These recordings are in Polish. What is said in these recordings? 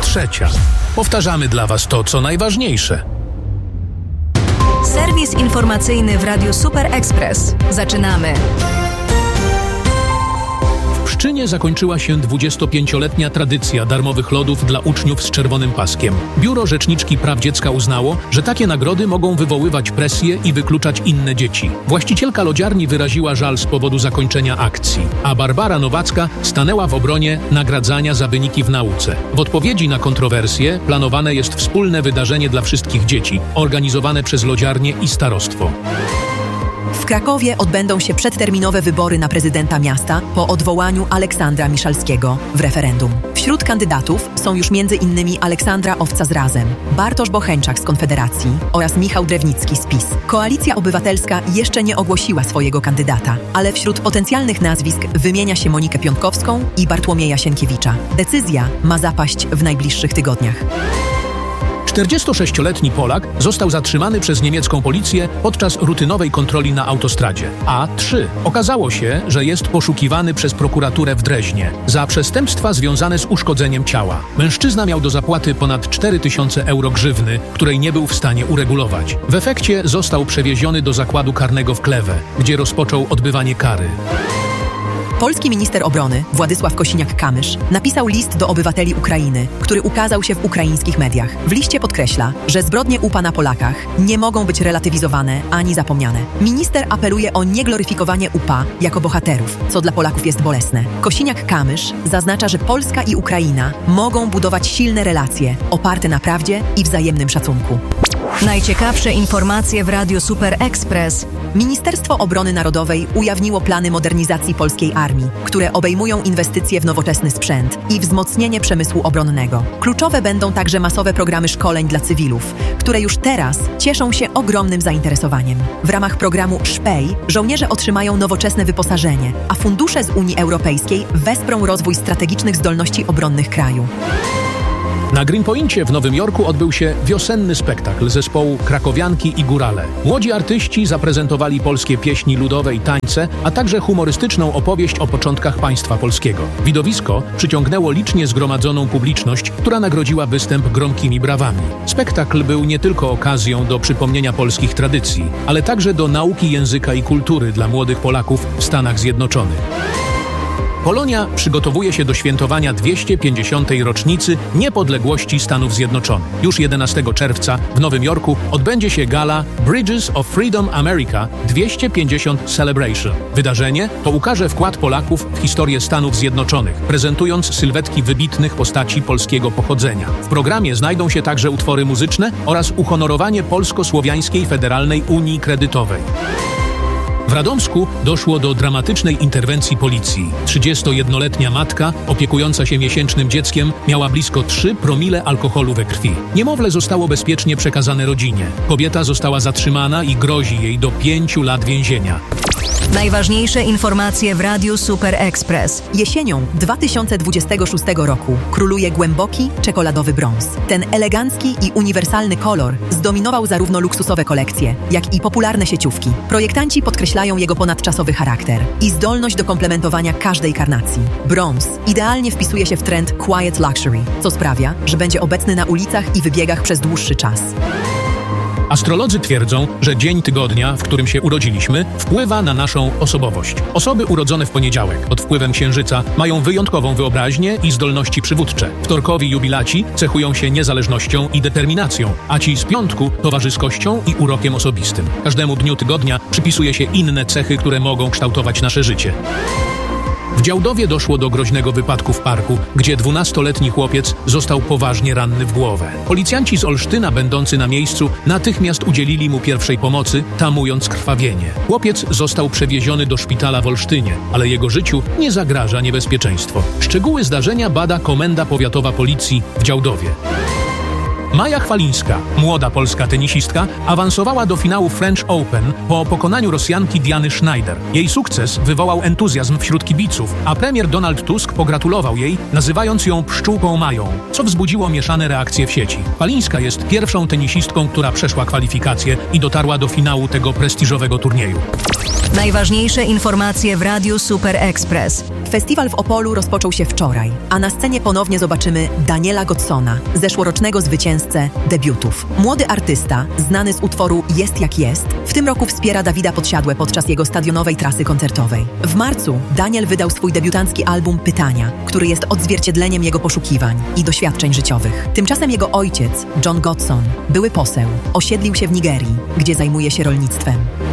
trzecia. Powtarzamy dla Was to, co najważniejsze. Serwis informacyjny w Radiu Super Express. Zaczynamy. W Pszczynie zakończyła się 25-letnia tradycja darmowych lodów dla uczniów z czerwonym paskiem. Biuro Rzeczniczki Praw Dziecka uznało, że takie nagrody mogą wywoływać presję i wykluczać inne dzieci. Właścicielka lodziarni wyraziła żal z powodu zakończenia akcji, a Barbara Nowacka stanęła w obronie nagradzania za wyniki w nauce. W odpowiedzi na kontrowersje planowane jest wspólne wydarzenie dla wszystkich dzieci, organizowane przez lodziarnię i starostwo. W Krakowie odbędą się przedterminowe wybory na prezydenta miasta po odwołaniu Aleksandra Miszalskiego w referendum. Wśród kandydatów są już m.in. Aleksandra Owca z Razem, Bartosz Bocheńczak z Konfederacji oraz Michał Drewnicki z PiS. Koalicja Obywatelska jeszcze nie ogłosiła swojego kandydata, ale wśród potencjalnych nazwisk wymienia się Monikę Piątkowską i Bartłomieja Sienkiewicza. Decyzja ma zapaść w najbliższych tygodniach. 46-letni Polak został zatrzymany przez niemiecką policję podczas rutynowej kontroli na autostradzie A3. Okazało się, że jest poszukiwany przez prokuraturę w Dreźnie za przestępstwa związane z uszkodzeniem ciała. Mężczyzna miał do zapłaty ponad 4000 euro grzywny, której nie był w stanie uregulować. W efekcie został przewieziony do zakładu karnego w Kleve, gdzie rozpoczął odbywanie kary. Polski minister obrony Władysław Kosiniak-Kamysz napisał list do obywateli Ukrainy, który ukazał się w ukraińskich mediach. W liście podkreśla, że zbrodnie UPA na Polakach nie mogą być relatywizowane ani zapomniane. Minister apeluje o niegloryfikowanie UPA jako bohaterów, co dla Polaków jest bolesne. Kosiniak-Kamysz zaznacza, że Polska i Ukraina mogą budować silne relacje oparte na prawdzie i wzajemnym szacunku. Najciekawsze informacje w Radiu Super Express. Ministerstwo Obrony Narodowej ujawniło plany modernizacji polskiej armii, które obejmują inwestycje w nowoczesny sprzęt i wzmocnienie przemysłu obronnego. Kluczowe będą także masowe programy szkoleń dla cywilów, które już teraz cieszą się ogromnym zainteresowaniem. W ramach programu SZPEJ żołnierze otrzymają nowoczesne wyposażenie, a fundusze z Unii Europejskiej wesprą rozwój strategicznych zdolności obronnych kraju. Na Greenpoincie w Nowym Jorku odbył się wiosenny spektakl zespołu Krakowianki i Górale. Młodzi artyści zaprezentowali polskie pieśni ludowe i tańce, a także humorystyczną opowieść o początkach państwa polskiego. Widowisko przyciągnęło licznie zgromadzoną publiczność, która nagrodziła występ gromkimi brawami. Spektakl był nie tylko okazją do przypomnienia polskich tradycji, ale także do nauki języka i kultury dla młodych Polaków w Stanach Zjednoczonych. Polonia przygotowuje się do świętowania 250. rocznicy niepodległości Stanów Zjednoczonych. Już 11 czerwca w Nowym Jorku odbędzie się gala Bridges of Freedom America 250 Celebration. Wydarzenie to ukaże wkład Polaków w historię Stanów Zjednoczonych, prezentując sylwetki wybitnych postaci polskiego pochodzenia. W programie znajdą się także utwory muzyczne oraz uhonorowanie Polsko-Słowiańskiej Federalnej Unii Kredytowej. W Radomsku doszło do dramatycznej interwencji policji. 31-letnia matka, opiekująca się miesięcznym dzieckiem, miała blisko 3 promile alkoholu we krwi. Niemowlę zostało bezpiecznie przekazane rodzinie. Kobieta została zatrzymana i grozi jej do 5 lat więzienia. Najważniejsze informacje w Radiu Super Express. Jesienią 2026 roku króluje głęboki, czekoladowy brąz. Ten elegancki i uniwersalny kolor zdominował zarówno luksusowe kolekcje, jak i popularne sieciówki. Projektanci podkreślają jego ponadczasowy charakter i zdolność do komplementowania każdej karnacji. Brąz idealnie wpisuje się w trend quiet luxury, co sprawia, że będzie obecny na ulicach i wybiegach przez dłuższy czas. Astrolodzy twierdzą, że dzień tygodnia, w którym się urodziliśmy, wpływa na naszą osobowość. Osoby urodzone w poniedziałek pod wpływem księżyca mają wyjątkową wyobraźnię i zdolności przywódcze. Wtorkowi jubilaci cechują się niezależnością i determinacją, a ci z piątku towarzyskością i urokiem osobistym. Każdemu dniu tygodnia przypisuje się inne cechy, które mogą kształtować nasze życie. W Działdowie doszło do groźnego wypadku w parku, gdzie 12-letni chłopiec został poważnie ranny w głowę. Policjanci z Olsztyna będący na miejscu natychmiast udzielili mu pierwszej pomocy, tamując krwawienie. Chłopiec został przewieziony do szpitala w Olsztynie, ale jego życiu nie zagraża niebezpieczeństwo. Szczegóły zdarzenia bada Komenda Powiatowa Policji w Działdowie. Maja Chwalińska, młoda polska tenisistka, awansowała do finału French Open po pokonaniu Rosjanki Diany Schneider. Jej sukces wywołał entuzjazm wśród kibiców, a premier Donald Tusk pogratulował jej, nazywając ją pszczółką Mają, co wzbudziło mieszane reakcje w sieci. Chwalińska jest pierwszą tenisistką, która przeszła kwalifikacje i dotarła do finału tego prestiżowego turnieju. Najważniejsze informacje w Radiu Super Express. Festiwal w Opolu rozpoczął się wczoraj, a na scenie ponownie zobaczymy Daniela Godsona, zeszłorocznego zwycięzcę debiutów. Młody artysta, znany z utworu Jest jak jest, w tym roku wspiera Dawida Podsiadłe podczas jego stadionowej trasy koncertowej. W marcu Daniel wydał swój debiutancki album Pytania, który jest odzwierciedleniem jego poszukiwań i doświadczeń życiowych. Tymczasem jego ojciec, John Godson, były poseł, osiedlił się w Nigerii, gdzie zajmuje się rolnictwem.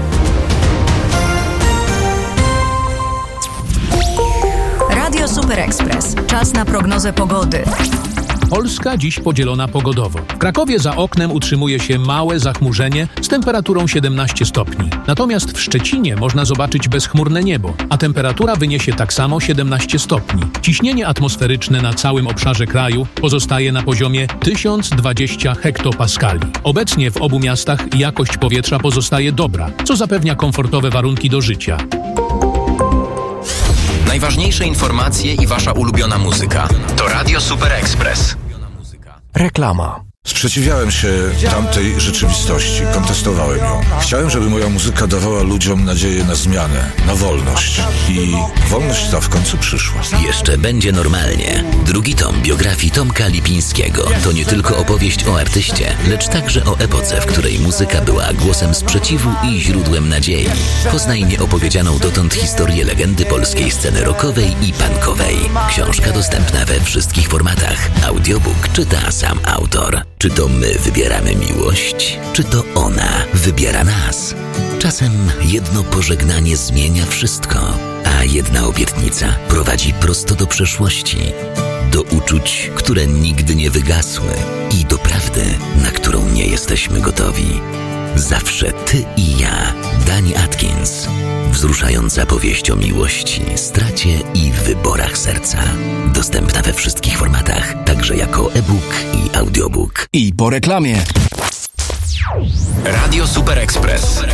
Radio Super Express. Czas na prognozę pogody. Polska dziś podzielona pogodowo. W Krakowie za oknem utrzymuje się małe zachmurzenie z temperaturą 17 stopni. Natomiast w Szczecinie można zobaczyć bezchmurne niebo, a temperatura wyniesie tak samo 17 stopni. Ciśnienie atmosferyczne na całym obszarze kraju pozostaje na poziomie 1020 hektopaskali. Obecnie w obu miastach jakość powietrza pozostaje dobra, co zapewnia komfortowe warunki do życia. Najważniejsze informacje i wasza ulubiona muzyka. To Radio Super Express. Reklama. Sprzeciwiałem się tamtej rzeczywistości, kontestowałem ją. Chciałem, żeby moja muzyka dawała ludziom nadzieję na zmianę, na wolność. I wolność ta w końcu przyszła. Jeszcze będzie normalnie. Drugi tom biografii Tomka Lipińskiego to nie tylko opowieść o artyście, lecz także o epoce, w której muzyka była głosem sprzeciwu i źródłem nadziei. Poznaj nieopowiedzianą dotąd historię legendy polskiej sceny rockowej i punkowej. Książka dostępna we wszystkich formatach. Audiobook czyta sam autor. Czy to my wybieramy miłość, czy to ona wybiera nas? Czasem jedno pożegnanie zmienia wszystko, a jedna obietnica prowadzi prosto do przeszłości, do uczuć, które nigdy nie wygasły i do prawdy, na którą nie jesteśmy gotowi. Zawsze ty i ja. Dani Atkins. Wzruszająca powieść o miłości, stracie i wyborach serca. Dostępna we wszystkich formatach, także jako e-book i audiobook. I po reklamie. Radio Super Express.